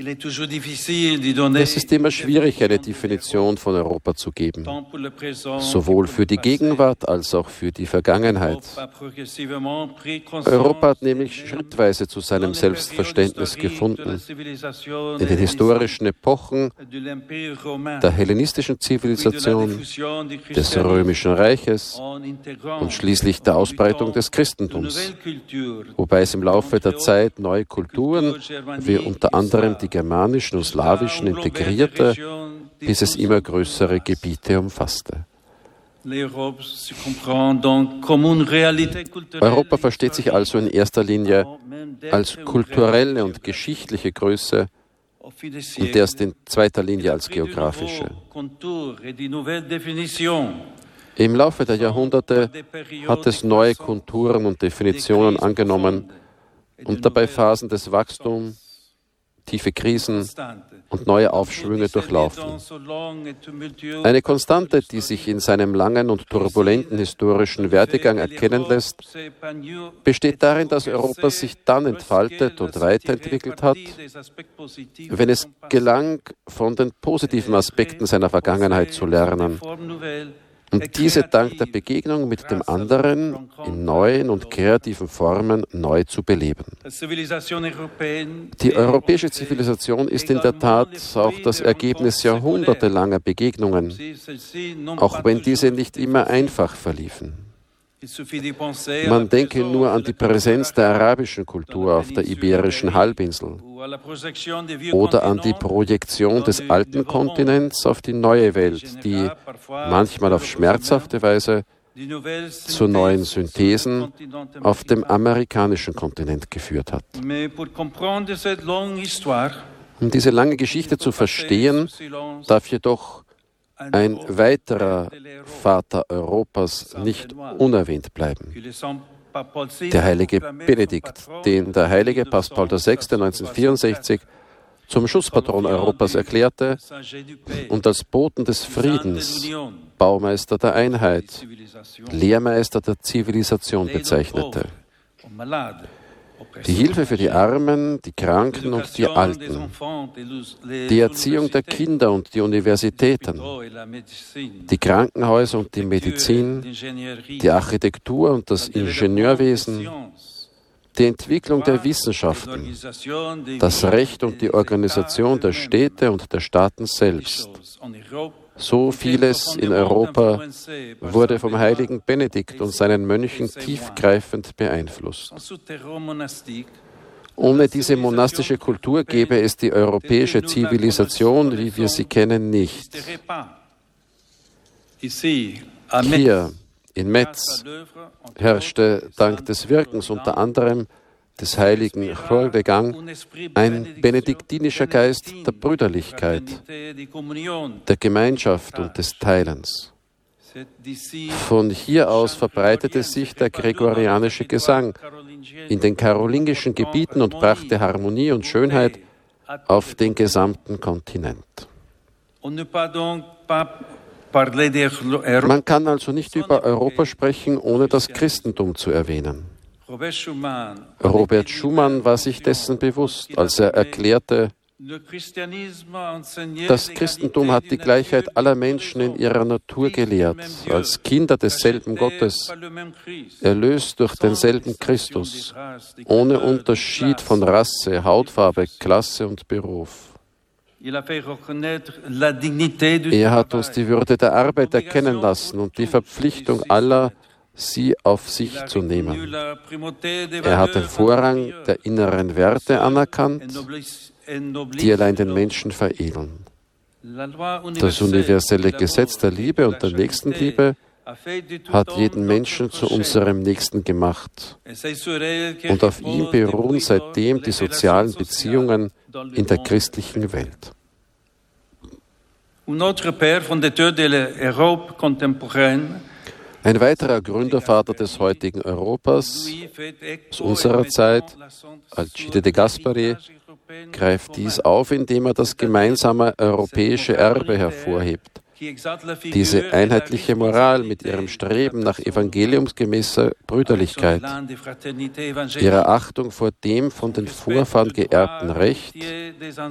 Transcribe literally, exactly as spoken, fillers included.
Es ist immer schwierig, eine Definition von Europa zu geben, sowohl für die Gegenwart als auch für die Vergangenheit. Europa hat nämlich schrittweise zu seinem Selbstverständnis gefunden. In den historischen Epochen der hellenistischen Zivilisation, des Römischen Reiches und schließlich der Ausbreitung des Christentums, wobei es im Laufe der Zeit neue Kulturen, wie unter anderem die germanischen und slawischen, integrierte, bis es immer größere Gebiete umfasste. Europa versteht sich also in erster Linie als kulturelle und geschichtliche Größe und erst in zweiter Linie als geografische. Im Laufe der Jahrhunderte hat es neue Konturen und Definitionen angenommen und dabei Phasen des Wachstums, tiefe Krisen und neue Aufschwünge durchlaufen. Eine Konstante, die sich in seinem langen und turbulenten historischen Werdegang erkennen lässt, besteht darin, dass Europa sich dann entfaltet und weiterentwickelt hat, wenn es gelang, von den positiven Aspekten seiner Vergangenheit zu lernen und diese dank der Begegnung mit dem anderen in neuen und kreativen Formen neu zu beleben. Die europäische Zivilisation ist in der Tat auch das Ergebnis jahrhundertelanger Begegnungen, auch wenn diese nicht immer einfach verliefen. Man denke nur an die Präsenz der arabischen Kultur auf der iberischen Halbinsel oder an die Projektion des alten Kontinents auf die neue Welt, die manchmal auf schmerzhafte Weise zu neuen Synthesen auf dem amerikanischen Kontinent geführt hat. Um diese lange Geschichte zu verstehen, darf jedoch ein weiterer Vater Europas nicht unerwähnt bleiben. Der heilige Benedikt, den der heilige Papst Paul der Sechste neunzehnhundertvierundsechzig zum Schutzpatron Europas erklärte und als Boten des Friedens, Baumeister der Einheit, Lehrmeister der Zivilisation bezeichnete. Die Hilfe für die Armen, die Kranken und die Alten, die Erziehung der Kinder und die Universitäten, die Krankenhäuser und die Medizin, die Architektur und das Ingenieurwesen, die Entwicklung der Wissenschaften, das Recht und die Organisation der Städte und der Staaten selbst. So vieles in Europa wurde vom heiligen Benedikt und seinen Mönchen tiefgreifend beeinflusst. Ohne diese monastische Kultur gäbe es die europäische Zivilisation, wie wir sie kennen, nicht. Hier in Metz herrschte dank des Wirkens unter anderem des heiligen Jorge de Gang ein benediktinischer Geist der Brüderlichkeit, der Gemeinschaft und des Teilens. Von hier aus verbreitete sich der gregorianische Gesang in den karolingischen Gebieten und brachte Harmonie und Schönheit auf den gesamten Kontinent. Man kann also nicht über Europa sprechen, ohne das Christentum zu erwähnen. Robert Schumann war sich dessen bewusst, als er erklärte, das Christentum hat die Gleichheit aller Menschen in ihrer Natur gelehrt, als Kinder desselben Gottes, erlöst durch denselben Christus, ohne Unterschied von Rasse, Hautfarbe, Klasse und Beruf. Er hat uns die Würde der Arbeit erkennen lassen und die Verpflichtung aller, sie auf sich zu nehmen. Er hat den Vorrang der inneren Werte anerkannt, die allein den Menschen veredeln. Das universelle Gesetz der Liebe und der Nächstenliebe hat jeden Menschen zu unserem Nächsten gemacht. Und auf ihm beruhen seitdem die sozialen Beziehungen in der christlichen Welt. Ein weiterer Gründervater des heutigen Europas aus unserer Zeit, Alcide de Gasperi, greift dies auf, indem er das gemeinsame europäische Erbe hervorhebt. Diese einheitliche Moral mit ihrem Streben nach evangeliumsgemäßer Brüderlichkeit, ihrer Achtung vor dem von den Vorfahren geerbten Recht